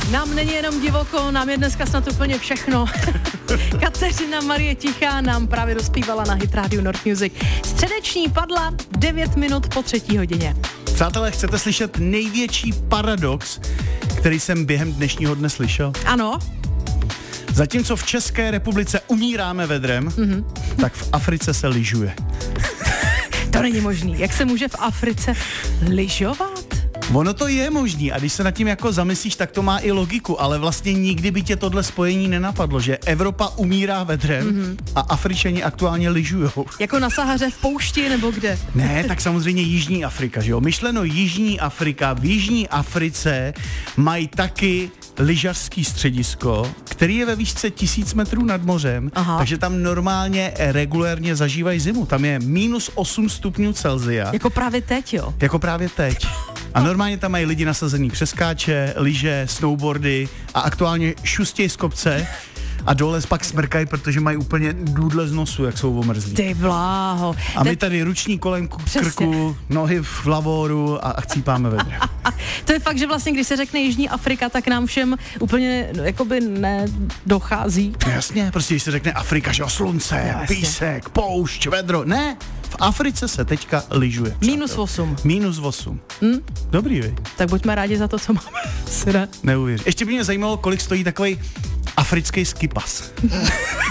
Nám není jenom divoko, nám je dneska snad úplně všechno. Kateřina Marie Tichá nám právě dospívala na Hit Radio North Music. Středeční padla 9 minut po 3. hodině. Přátelé, chcete slyšet největší paradox, který jsem během dnešního dne slyšel? Ano. Zatímco v České republice umíráme vedrem, tak v Africe se lyžuje. To není možný. Jak se může v Africe lyžovat? Ono to je možný a když se nad tím jako zamyslíš, tak to má i logiku, ale vlastně nikdy by tě tohle spojení nenapadlo, že Evropa umírá vedrem a Afričani aktuálně lyžujou. Jako na Sahaře v poušti nebo kde? Ne, tak samozřejmě Jižní Afrika, že jo? Myšleno Jižní Afrika, v Jižní Africe mají taky lyžařský středisko, který je ve výšce 1000 metrů nad mořem, takže tam normálně regulérně zažívají zimu. Tam je -8 stupňů Celsia. Jako právě teď, jo? Jako právě teď. A normálně tam mají lidi nasazený přeskáče, lyže, snowboardy a aktuálně šustěj z kopce a dole pak smrkají, protože mají úplně důdle z nosu, jak jsou omrzlí. Ty bláho. A my tady ruční kolem krku, nohy v lavoru a chcípáme vedre. To je fakt, že vlastně, když se řekne Jižní Afrika, tak nám všem úplně jakoby nedochází. Jasně, prostě když se řekne Afrika, že jo, slunce, písek, poušť, vedro. Ne, v Africe se teďka lyžuje. -8. -8. Dobrý, vy. Tak buďme rádi za to, co máme. Neuvěř. Ještě by mě zajímalo, kolik stojí takovej africký skipas.